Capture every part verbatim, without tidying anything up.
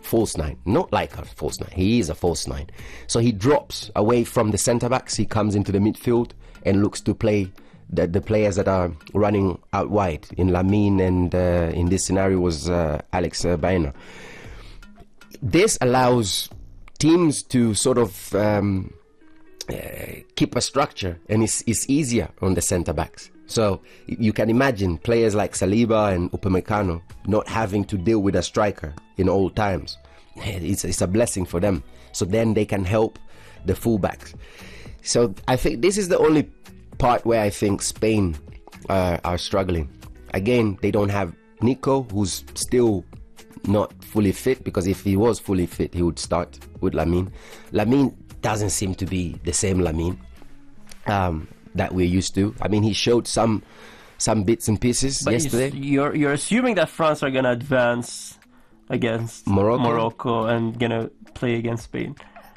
false nine, not like a false nine. He is a false nine. So he drops away from the centre backs. He comes into the midfield and looks to play the, the players that are running out wide. In Lamine and uh, in this scenario was uh, Alex uh, Baena. This allows teams to sort of um, uh, keep a structure, and it's, it's easier on the centre backs. So you can imagine players like Saliba and Upamecano not having to deal with a striker in all times. It's, it's a blessing for them. So then they can help the fullbacks. So I think this is the only part where I think Spain uh, are struggling. Again, they don't have Nico, who's still not fully fit, because if he was fully fit, he would start with Lamine. Lamine doesn't seem to be the same Lamine Um, that we're used to. I mean, he showed some some bits and pieces but yesterday. You're you're assuming that France are gonna advance against Morocco, Morocco and gonna play against Spain.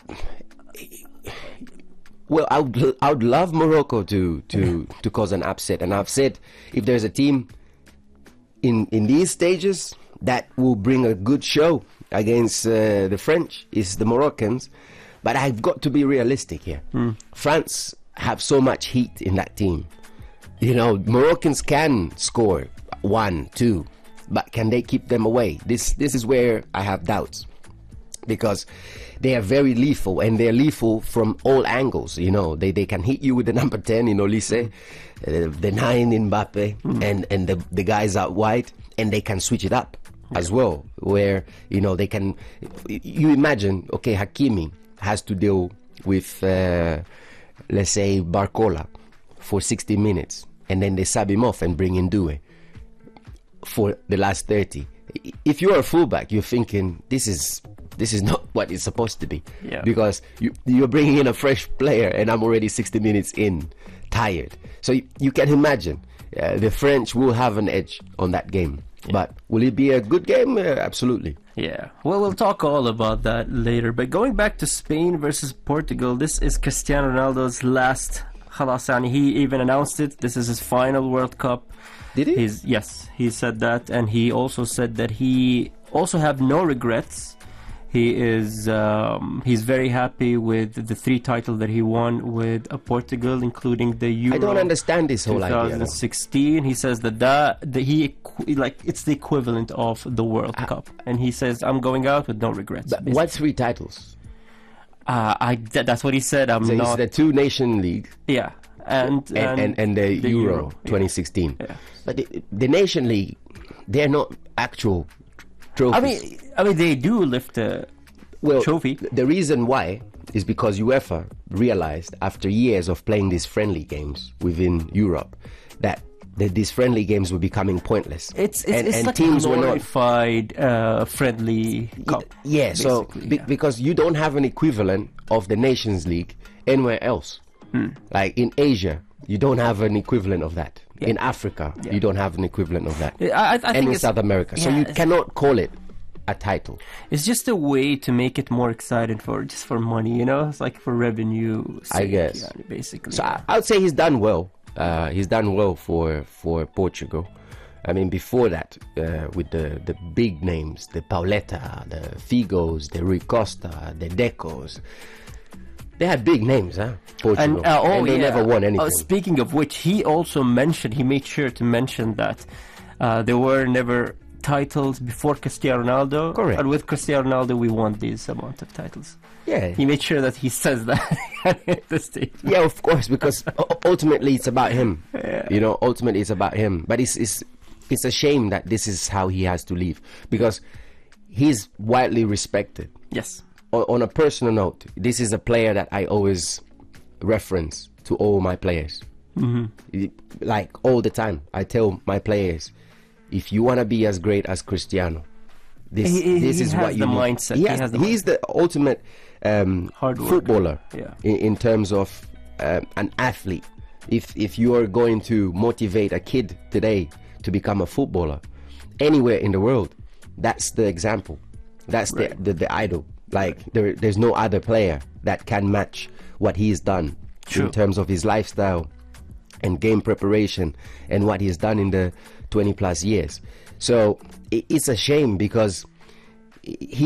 Well, I would I would love Morocco to to to cause an upset, and I've said if there's a team in in these stages that will bring a good show against uh, the French, is the Moroccans. But I've got to be realistic here. Mm. France have so much heat in that team. You know, Moroccans can score one, two, but can they keep them away? This this is where I have doubts, because they are very lethal, and they're lethal from all angles. You know, they they can hit you with the number ten in Olise, uh, the nine in Mbappe, mm. and and the the guys out wide, and they can switch it up as well. Where you know they can, you imagine, okay, Hakimi has to deal with. Uh, let's say Barcola for sixty minutes, and then they sub him off and bring in Doué for the last thirty. If you're a fullback, you're thinking this is this is not what it's supposed to be, yeah. because you, you're bringing in a fresh player, and I'm already sixty minutes in, tired. So you, you can imagine uh, the French will have an edge on that game. Yeah. But will it be a good game? Uh, absolutely. Yeah. Well, we'll talk all about that later. But going back to Spain versus Portugal, this is Cristiano Ronaldo's last. Khalas, yani he even announced it. This is his final World Cup. Did he? He's, yes, he said that, and he also said that he also have no regrets. He is um, he's very happy with the three titles that he won with uh, Portugal, including the Euro. I don't understand this whole twenty sixteen. idea. He says that that, that he like it's the equivalent of the World uh, Cup, and he says I'm going out with no regrets. But what three titles? Uh, I th- that's what he said. I'm so not it's the two nation league. Yeah, and and and, and, and the, the Euro, Euro twenty sixteen. Yeah. But the, the nation league, they're not actual trophies. I mean, I mean they do lift a well, trophy. The reason why is because UEFA realized after years of playing these friendly games within Europe that the, these friendly games were becoming pointless. It's it's, and, it's and like teams a were not glorified uh, friendly cup. Yeah, so be, yeah. because you don't have an equivalent of the Nations League anywhere else. Hmm. Like in Asia, you don't have an equivalent of that. Yeah. In Africa, yeah. you don't have an equivalent of that. I, I, I and think in it's, South America, yeah, so you cannot call it a title. It's just a way to make it more exciting for just for money, you know. It's like for revenue sake, I guess, yeah, basically. So I, I would say he's done well. Uh, he's done well for for Portugal. I mean, before that, uh, with the, the big names, the Pauleta, the Figos, the Rui Costa, the Decos, they had big names, huh? Portugal. And, uh, oh, and they yeah. never won anything. Uh, speaking of which, he also mentioned, he made sure to mention that uh, there were never titles before Cristiano Ronaldo. Correct. And with Cristiano Ronaldo, we won this amount of titles. Yeah. He made sure that he says that at the stage. Yeah, of course, because ultimately it's about him. Yeah. You know, ultimately it's about him. But it's it's it's a shame that this is how he has to leave, because he's widely respected. Yes. O- on a personal note, this is a player that I always reference to all my players. Mm-hmm. Like all the time, I tell my players, if you want to be as great as Cristiano, this he, he, this he is has what you the need. mindset. He He has, has the he's mindset. the ultimate um, Hard worker. footballer Yeah. in, in terms of um, an athlete. If if you are going to motivate a kid today to become a footballer anywhere in the world, that's the example. That's Right. the, the the idol. Like there, there's no other player that can match what he's done True. in terms of his lifestyle and game preparation and what he's done in the twenty plus years. So it, it's a shame because he